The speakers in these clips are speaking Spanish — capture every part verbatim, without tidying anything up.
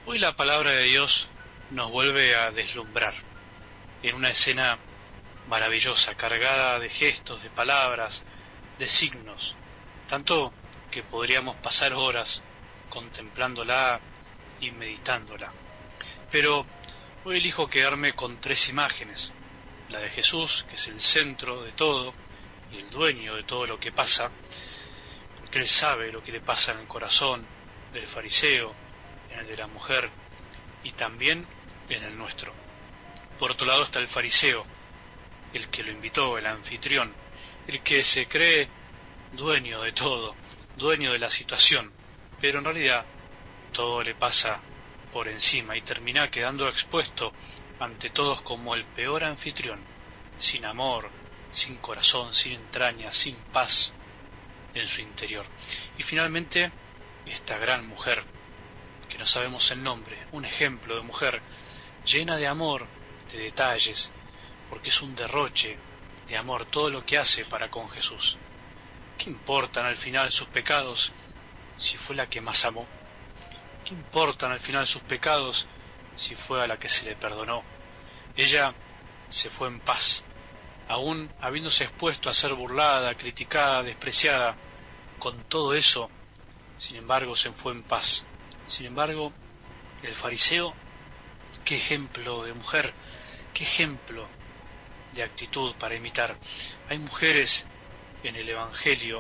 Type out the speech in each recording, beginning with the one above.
Hoy la palabra de Dios nos vuelve a deslumbrar en una escena maravillosa, cargada de gestos, de palabras, de signos, tanto que podríamos pasar horas contemplándola y meditándola. Pero hoy elijo quedarme con tres imágenes: la de Jesús, que es el centro de todo y el dueño de todo lo que pasa, porque Él sabe lo que le pasa en el corazón del fariseo, en el de la mujer y también en el nuestro. Por otro lado está el fariseo, el que lo invitó, el anfitrión, el que se cree dueño de todo, dueño de la situación, pero en realidad todo le pasa por encima y termina quedando expuesto ante todos como el peor anfitrión, sin amor, sin corazón, sin entrañas, sin paz en su interior. Y finalmente esta gran mujer, que no sabemos el nombre, un ejemplo de mujer llena de amor, de detalles, porque es un derroche de amor todo lo que hace para con Jesús. ¿Qué importan al final sus pecados si fue la que más amó? ¿Qué importan al final sus pecados si fue a la que se le perdonó? Ella se fue en paz, aún habiéndose expuesto a ser burlada, criticada, despreciada. Con todo eso, sin embargo, se fue en paz. Sin embargo, el fariseo, qué ejemplo de mujer, qué ejemplo de actitud para imitar. Hay mujeres en el Evangelio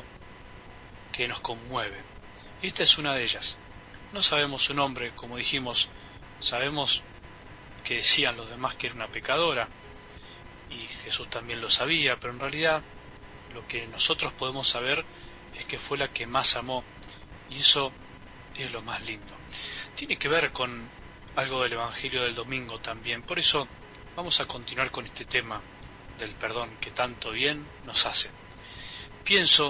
que nos conmueven. Esta es una de ellas. No sabemos su nombre, como dijimos, sabemos que decían los demás que era una pecadora, y Jesús también lo sabía, pero en realidad lo que nosotros podemos saber es que fue la que más amó, y eso es lo más lindo. Tiene que ver con algo del Evangelio del domingo también, por eso vamos a continuar con este tema del perdón que tanto bien nos hace. Pienso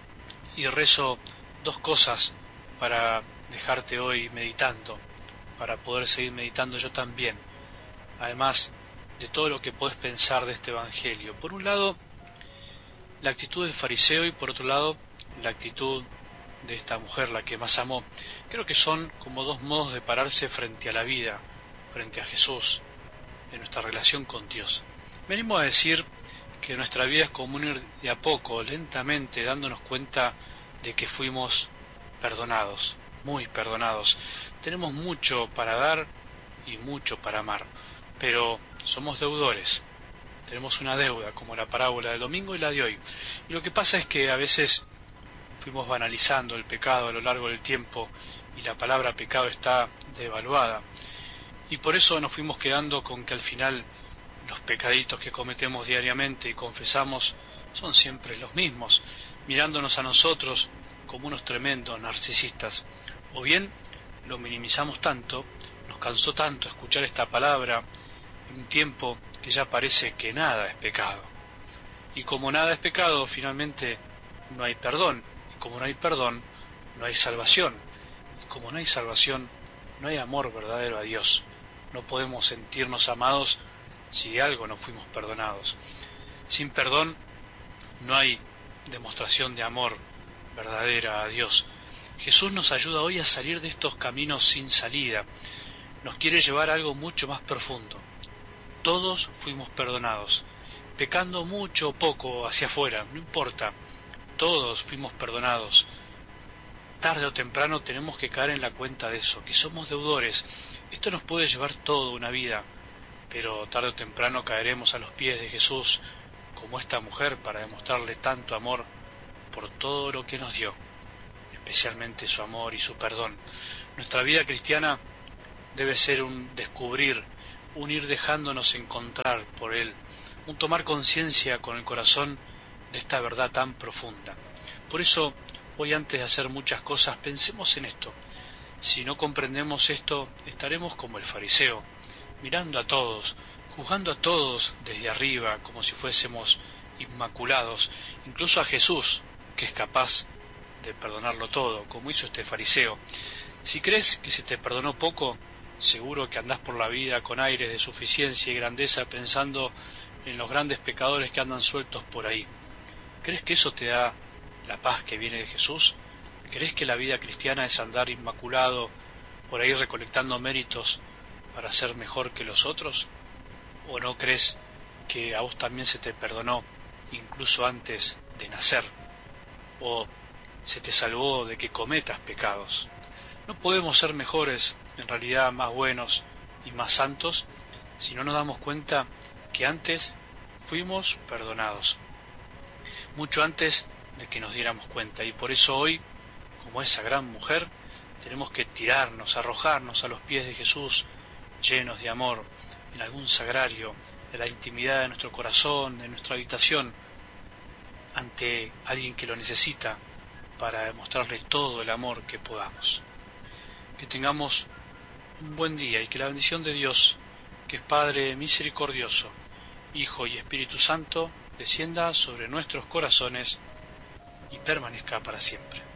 y rezo dos cosas para dejarte hoy meditando, para poder seguir meditando yo también, además de todo lo que podés pensar de este Evangelio. Por un lado, la actitud del fariseo, y por otro lado, la actitud de esta mujer, la que más amó. Creo que son como dos modos de pararse frente a la vida, frente a Jesús, en nuestra relación con Dios. Me animo a decir que nuestra vida es como ir de a poco, lentamente, dándonos cuenta de que fuimos perdonados, muy perdonados. Tenemos mucho para dar y mucho para amar, pero somos deudores. Tenemos una deuda, como la parábola del domingo y la de hoy. Y lo que pasa es que a veces fuimos banalizando el pecado a lo largo del tiempo y la palabra pecado está devaluada. Y por eso nos fuimos quedando con que al final los pecaditos que cometemos diariamente y confesamos son siempre los mismos, mirándonos a nosotros como unos tremendos narcisistas. O bien lo minimizamos tanto, nos cansó tanto escuchar esta palabra en un tiempo que ya parece que nada es pecado. Y como nada es pecado, finalmente no hay perdón. Y como no hay perdón, no hay salvación. Y como no hay salvación, no hay amor verdadero a Dios. No podemos sentirnos amados si de algo no fuimos perdonados. Sin perdón no hay demostración de amor verdadera a Dios. Jesús nos ayuda hoy a salir de estos caminos sin salida. Nos quiere llevar a algo mucho más profundo. Todos fuimos perdonados, pecando mucho o poco hacia afuera, no importa. Todos fuimos perdonados. Tarde o temprano tenemos que caer en la cuenta de eso, que somos deudores. Esto nos puede llevar toda una vida, pero tarde o temprano caeremos a los pies de Jesús, como esta mujer, para demostrarle tanto amor por todo lo que nos dio, especialmente su amor y su perdón. Nuestra vida cristiana debe ser un descubrir, un ir dejándonos encontrar por Él, un tomar conciencia con el corazón de esta verdad tan profunda. Por eso, hoy, antes de hacer muchas cosas, pensemos en esto. Si no comprendemos esto, estaremos como el fariseo, mirando a todos, juzgando a todos desde arriba, como si fuésemos inmaculados, incluso a Jesús, que es capaz de perdonarlo todo, como hizo este fariseo. Si crees que se te perdonó poco, seguro que andás por la vida con aires de suficiencia y grandeza, pensando en los grandes pecadores que andan sueltos por ahí. ¿Crees que eso te da la paz que viene de Jesús? ¿Crees que la vida cristiana es andar inmaculado, por ahí recolectando méritos para ser mejor que los otros? ¿O no crees que a vos también se te perdonó incluso antes de nacer? ¿O se te salvó de que cometas pecados? No podemos ser mejores, en realidad más buenos y más santos, si no nos damos cuenta que antes fuimos perdonados, mucho antes de que nos diéramos cuenta. Y por eso hoy, como esa gran mujer, tenemos que tirarnos, arrojarnos a los pies de Jesús, llenos de amor, en algún sagrario, en la intimidad de nuestro corazón, de nuestra habitación, ante alguien que lo necesita, para demostrarle todo el amor que podamos. Que tengamos un buen día y que la bendición de Dios, que es Padre misericordioso, Hijo y Espíritu Santo, descienda sobre nuestros corazones y permanezca para siempre.